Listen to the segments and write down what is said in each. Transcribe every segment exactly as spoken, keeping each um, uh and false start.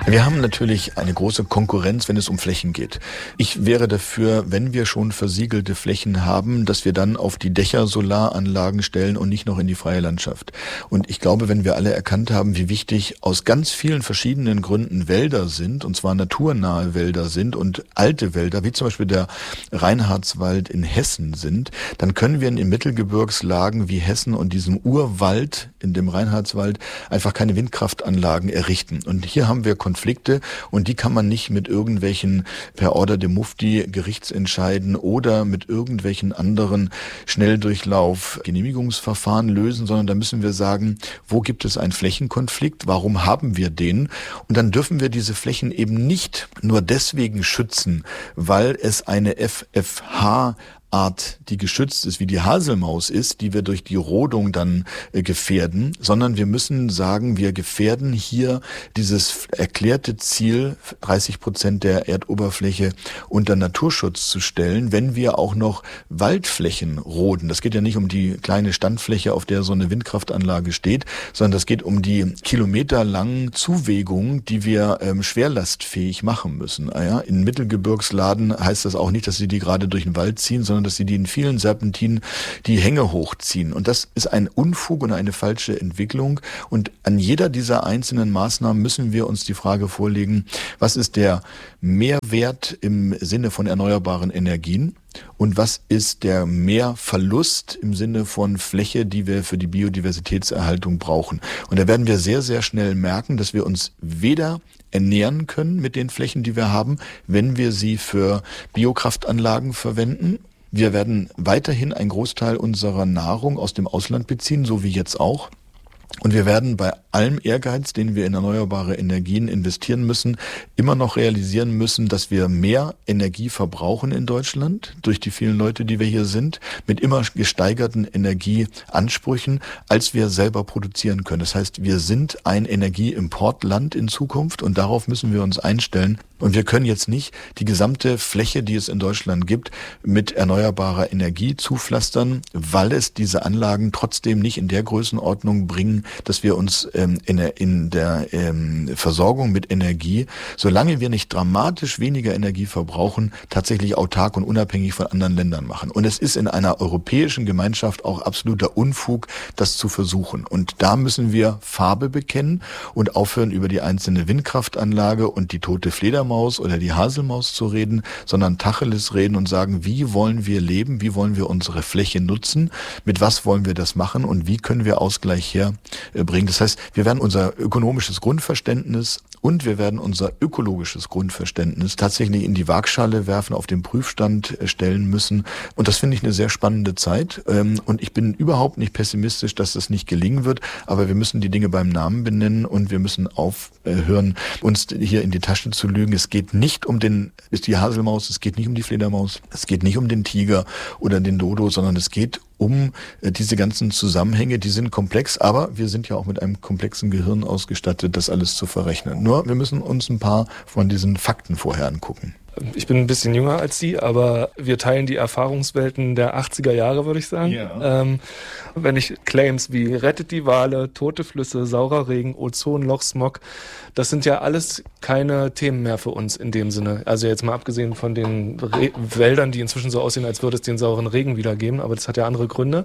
Wir haben natürlich eine große Konkurrenz, wenn es um Flächen geht. Ich wäre dafür, wenn wir schon versiegelte Flächen haben, dass wir dann auf die Dächer Solaranlagen stellen und nicht noch in die freie Landschaft. Und ich glaube, wenn wir alle erkannt haben, wie wichtig aus ganz vielen verschiedenen Gründen Wälder sind, und zwar naturnahe Wälder sind und alte Wälder, wie zum Beispiel der Reinhardswald in Hessen sind, dann können wir in den Mittelgebirgslagen wie Hessen und diesem Urwald in dem Reinhardswald einfach keine Windkraftanlagen errichten. Und hier haben wir Konflikte und die kann man nicht mit irgendwelchen per Order de Mufti Gerichtsentscheiden oder mit irgendwelchen anderen Schnelldurchlauf Genehmigungsverfahren lösen, sondern da müssen wir sagen, wo gibt es einen Flächenkonflikt, warum haben wir den? Und dann dürfen wir diese Flächen eben nicht nur deswegen schützen, weil es eine F F H Art, die geschützt ist, wie die Haselmaus ist, die wir durch die Rodung dann äh, gefährden, sondern wir müssen sagen, wir gefährden hier dieses erklärte Ziel, dreißig Prozent der Erdoberfläche unter Naturschutz zu stellen, wenn wir auch noch Waldflächen roden. Das geht ja nicht um die kleine Standfläche, auf der so eine Windkraftanlage steht, sondern das geht um die kilometerlangen Zuwegungen, die wir ähm, schwerlastfähig machen müssen. Ah ja, in Mittelgebirgsladen heißt das auch nicht, dass sie die gerade durch den Wald ziehen, sondern dass sie die in vielen Serpentinen die Hänge hochziehen. Und das ist ein Unfug und eine falsche Entwicklung. Und an jeder dieser einzelnen Maßnahmen müssen wir uns die Frage vorlegen, was ist der Mehrwert im Sinne von erneuerbaren Energien? Und was ist der Mehrverlust im Sinne von Fläche, die wir für die Biodiversitätserhaltung brauchen? Und da werden wir sehr, sehr schnell merken, dass wir uns weder ernähren können mit den Flächen, die wir haben, wenn wir sie für Biokraftanlagen verwenden. Wir werden weiterhin einen Großteil unserer Nahrung aus dem Ausland beziehen, so wie jetzt auch. Und wir werden bei allem Ehrgeiz, den wir in erneuerbare Energien investieren müssen, immer noch realisieren müssen, dass wir mehr Energie verbrauchen in Deutschland durch die vielen Leute, die wir hier sind, mit immer gesteigerten Energieansprüchen, als wir selber produzieren können. Das heißt, wir sind ein Energieimportland in Zukunft und darauf müssen wir uns einstellen. Und wir können jetzt nicht die gesamte Fläche, die es in Deutschland gibt, mit erneuerbarer Energie zupflastern, weil es diese Anlagen trotzdem nicht in der Größenordnung bringen, dass wir uns ähm, in der, in der ähm, Versorgung mit Energie, solange wir nicht dramatisch weniger Energie verbrauchen, tatsächlich autark und unabhängig von anderen Ländern machen. Und es ist in einer europäischen Gemeinschaft auch absoluter Unfug, das zu versuchen. Und da müssen wir Farbe bekennen und aufhören, über die einzelne Windkraftanlage und die tote Fledermaus oder die Haselmaus zu reden, sondern Tacheles reden und sagen, wie wollen wir leben, wie wollen wir unsere Fläche nutzen, mit was wollen wir das machen und wie können wir Ausgleich herbringen. Das heißt, wir werden unser ökonomisches Grundverständnis und wir werden unser ökologisches Grundverständnis tatsächlich in die Waagschale werfen, auf den Prüfstand stellen müssen. Und das finde ich eine sehr spannende Zeit. Und ich bin überhaupt nicht pessimistisch, dass das nicht gelingen wird. Aber wir müssen die Dinge beim Namen benennen und wir müssen aufhören, uns hier in die Tasche zu lügen. Es geht nicht um den, ist die Haselmaus, es geht nicht um die Fledermaus, es geht nicht um den Tiger oder den Dodo, sondern es geht um diese ganzen Zusammenhänge, die sind komplex, aber wir sind ja auch mit einem komplexen Gehirn ausgestattet, das alles zu verrechnen. Nur, wir müssen uns ein paar von diesen Fakten vorher angucken. Ich bin ein bisschen jünger als Sie, aber wir teilen die Erfahrungswelten der achtziger Jahre, würde ich sagen. Ja. Ähm, wenn ich Claims wie rettet die Wale, tote Flüsse, saurer Regen, Ozonloch, Smog, das sind ja alles keine Themen mehr für uns in dem Sinne. Also jetzt mal abgesehen von den Re- Wäldern, die inzwischen so aussehen, als würde es den sauren Regen wieder geben, aber das hat ja andere Gründe.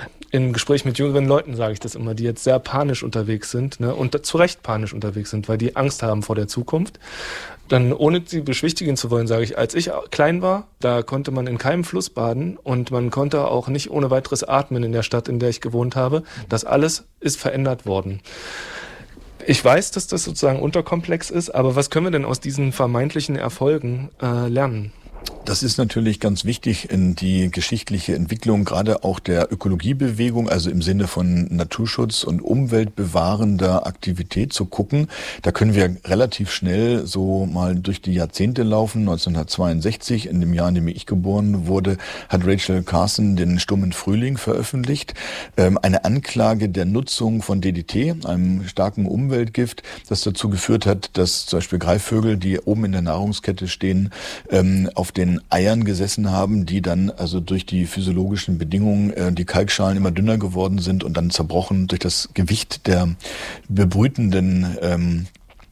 Im Gespräch mit jüngeren Leuten sage ich das immer, die jetzt sehr panisch unterwegs sind, ne, und zu Recht panisch unterwegs sind, weil die Angst haben vor der Zukunft. Dann, ohne sie beschwichtigen zu wollen, sage ich, als ich klein war, da konnte man in keinem Fluss baden und man konnte auch nicht ohne weiteres atmen in der Stadt, in der ich gewohnt habe. Das alles ist verändert worden. Ich weiß, dass das sozusagen unterkomplex ist, aber was können wir denn aus diesen vermeintlichen Erfolgen äh, lernen? Das ist natürlich ganz wichtig in die geschichtliche Entwicklung, gerade auch der Ökologiebewegung, also im Sinne von Naturschutz und umweltbewahrender Aktivität zu gucken. Da können wir relativ schnell so mal durch die Jahrzehnte laufen. neunzehnhundertzweiundsechzig, in dem Jahr, in dem ich geboren wurde, hat Rachel Carson den Stummen Frühling veröffentlicht. Ähm, eine Anklage der Nutzung von D D T, einem starken Umweltgift, das dazu geführt hat, dass zum Beispiel Greifvögel, die oben in der Nahrungskette stehen, ähm, auf den Eiern gesessen haben, die dann also durch die physiologischen Bedingungen, äh, die Kalkschalen immer dünner geworden sind und dann zerbrochen durch das Gewicht der bebrütenden ähm,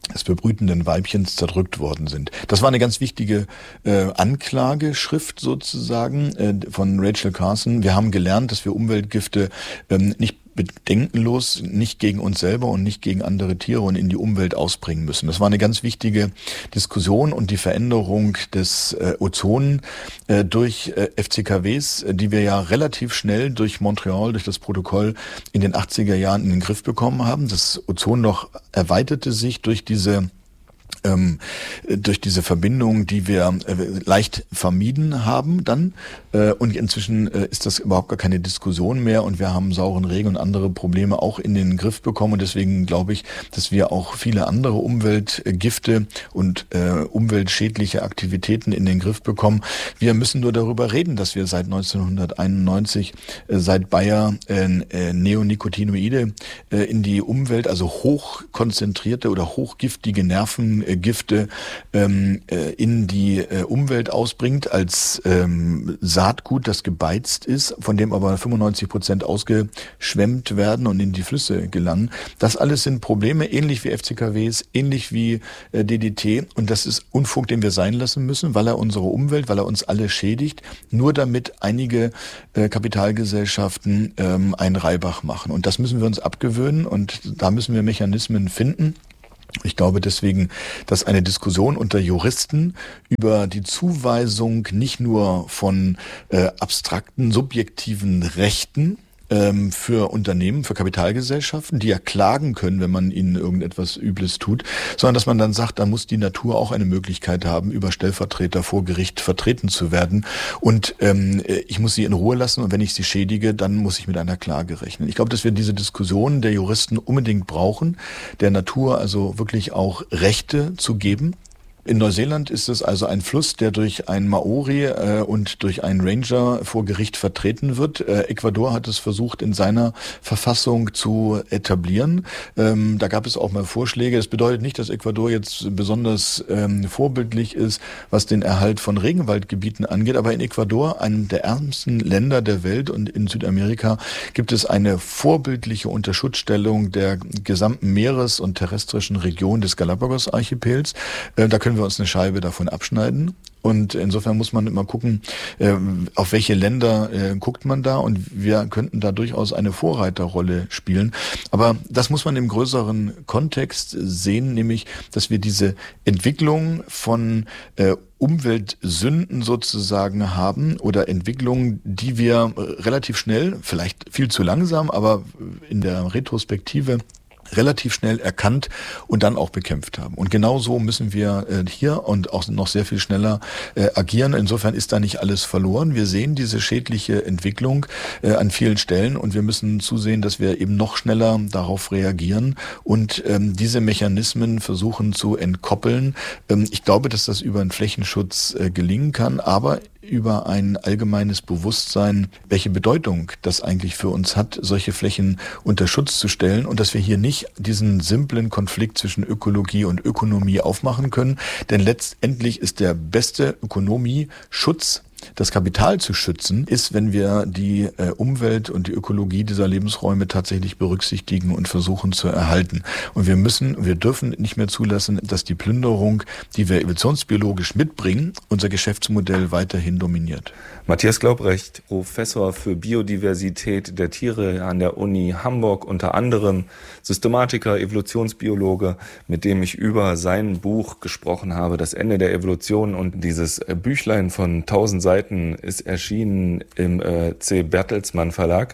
des bebrütenden Weibchens zerdrückt worden sind. Das war eine ganz wichtige äh, Anklageschrift sozusagen äh, von Rachel Carson. Wir haben gelernt, dass wir Umweltgifte ähm, nicht bedenkenlos, nicht gegen uns selber und nicht gegen andere Tiere und in die Umwelt ausbringen müssen. Das war eine ganz wichtige Diskussion und die Veränderung des äh, Ozon äh, durch äh, F C K Ws, äh, die wir ja relativ schnell durch Montreal, durch das Protokoll in den achtziger Jahren in den Griff bekommen haben. Das Ozonloch erweiterte sich durch diese Ähm, durch diese Verbindung, die wir äh, leicht vermieden haben dann. Äh, und inzwischen äh, ist das überhaupt gar keine Diskussion mehr und wir haben sauren Regen und andere Probleme auch in den Griff bekommen. Und deswegen glaube ich, dass wir auch viele andere Umweltgifte und äh, umweltschädliche Aktivitäten in den Griff bekommen. Wir müssen nur darüber reden, dass wir seit neunzehnhunderteinundneunzig, äh, seit Bayer äh, äh, Neonicotinoide äh, in die Umwelt, also hochkonzentrierte oder hochgiftige Nerven Gifte ähm, äh, in die äh, Umwelt ausbringt als ähm, Saatgut, das gebeizt ist, von dem aber fünfundneunzig Prozent ausgeschwemmt werden und in die Flüsse gelangen. Das alles sind Probleme, ähnlich wie F C K Ws, ähnlich wie äh, D D T. Und das ist Unfug, den wir sein lassen müssen, weil er unsere Umwelt, weil er uns alle schädigt, nur damit einige äh, Kapitalgesellschaften ähm, einen Reibach machen. Und das müssen wir uns abgewöhnen und da müssen wir Mechanismen finden. Ich glaube deswegen, dass eine Diskussion unter Juristen über die Zuweisung nicht nur von äh, abstrakten, subjektiven Rechten ähm, für Unternehmen, für Kapitalgesellschaften, die ja klagen können, wenn man ihnen irgendetwas Übles tut, sondern dass man dann sagt, da muss die Natur auch eine Möglichkeit haben, über Stellvertreter vor Gericht vertreten zu werden. Und ähm, ich muss sie in Ruhe lassen und wenn ich sie schädige, dann muss ich mit einer Klage rechnen. Ich glaube, dass wir diese Diskussion der Juristen unbedingt brauchen, der Natur also wirklich auch Rechte zu geben. In Neuseeland ist es also ein Fluss, der durch einen Maori äh, und durch einen Ranger vor Gericht vertreten wird. Äh, Ecuador hat es versucht, in seiner Verfassung zu etablieren. Ähm, da gab es auch mal Vorschläge. Das bedeutet nicht, dass Ecuador jetzt besonders ähm, vorbildlich ist, was den Erhalt von Regenwaldgebieten angeht. Aber in Ecuador, einem der ärmsten Länder der Welt und in Südamerika, gibt es eine vorbildliche Unterschutzstellung der gesamten Meeres- und terrestrischen Region des Galapagos-Archipels. Äh, da können wir uns eine Scheibe davon abschneiden. Und insofern muss man immer gucken, äh, auf welche Länder äh, guckt man da und wir könnten da durchaus eine Vorreiterrolle spielen. Aber das muss man im größeren Kontext sehen, nämlich, dass wir diese Entwicklung von äh, Umweltsünden sozusagen haben oder Entwicklungen, die wir relativ schnell, vielleicht viel zu langsam, aber in der Retrospektive relativ schnell erkannt und dann auch bekämpft haben. Und genau so müssen wir äh, hier und auch noch sehr viel schneller äh, agieren. Insofern ist da nicht alles verloren. Wir sehen diese schädliche Entwicklung äh, an vielen Stellen und wir müssen zusehen, dass wir eben noch schneller darauf reagieren und ähm, diese Mechanismen versuchen zu entkoppeln. Ähm, ich glaube, dass das über einen Flächenschutz äh, gelingen kann, aber über ein allgemeines Bewusstsein, welche Bedeutung das eigentlich für uns hat, solche Flächen unter Schutz zu stellen und dass wir hier nicht diesen simplen Konflikt zwischen Ökologie und Ökonomie aufmachen können. Denn letztendlich ist der beste Ökonomieschutz, das Kapital zu schützen, ist, wenn wir die äh, Umwelt und die Ökologie dieser Lebensräume tatsächlich berücksichtigen und versuchen zu erhalten. Und wir müssen, wir dürfen nicht mehr zulassen, dass die Plünderung, die wir evolutionsbiologisch mitbringen, unser Geschäftsmodell weiterhin dominiert. Matthias Glaubrecht, Professor für Biodiversität der Tiere an der Uni Hamburg, unter anderem Systematiker, Evolutionsbiologe, mit dem ich über sein Buch gesprochen habe, Das Ende der Evolution. Und dieses Büchlein von tausend Seiten ist erschienen im äh, C. Bertelsmann Verlag.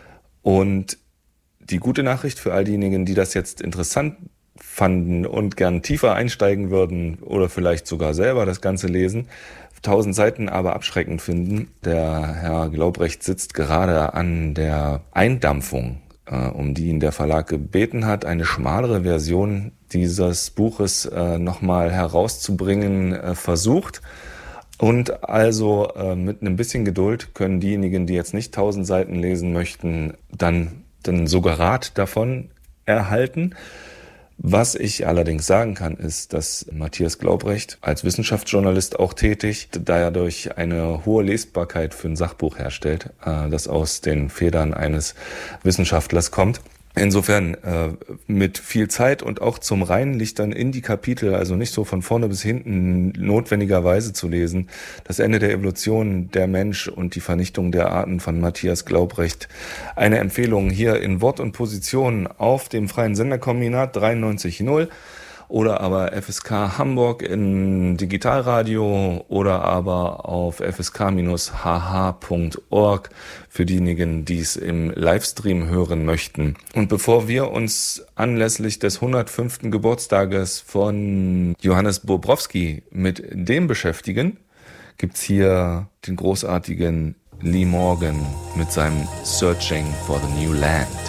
Und die gute Nachricht für all diejenigen, die das jetzt interessant fanden und gern tiefer einsteigen würden oder vielleicht sogar selber das Ganze lesen, tausend Seiten aber abschreckend finden. Der Herr Glaubrecht sitzt gerade an der Eindampfung, äh, um die ihn der Verlag gebeten hat, eine schmalere Version dieses Buches äh, nochmal herauszubringen äh, versucht. Und also äh, mit einem bisschen Geduld können diejenigen, die jetzt nicht tausend Seiten lesen möchten, dann den Suggerat davon erhalten. Was ich allerdings sagen kann, ist, dass Matthias Glaubrecht als Wissenschaftsjournalist auch tätig, dadurch eine hohe Lesbarkeit für ein Sachbuch herstellt, das aus den Federn eines Wissenschaftlers kommt. Insofern äh, mit viel Zeit und auch zum Reinlichtern in die Kapitel, also nicht so von vorne bis hinten notwendigerweise zu lesen. Das Ende der Evolution, der Mensch und die Vernichtung der Arten von Matthias Glaubrecht. Eine Empfehlung hier in Wort und Position auf dem Freien Senderkombinat dreiundneunzig null oder aber F S K Hamburg in Digitalradio oder aber auf f s k Bindestrich h h Punkt org für diejenigen, die es im Livestream hören möchten. Und bevor wir uns anlässlich des hundertfünften Geburtstages von Johannes Bobrowski mit dem beschäftigen, gibt's hier den großartigen Lee Morgan mit seinem Searching for the New Land.